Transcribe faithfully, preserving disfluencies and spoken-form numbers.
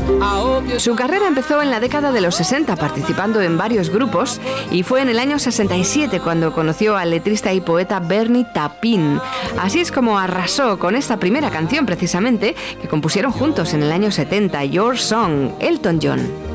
Su carrera empezó en la década de los sesenta, participando en varios grupos, y fue en el año sesenta y siete cuando conoció al letrista y poeta Bernie Taupin. Así es como arrasó con esta primera canción, precisamente, que compusieron juntos en el año setenta, Your Song, Elton John.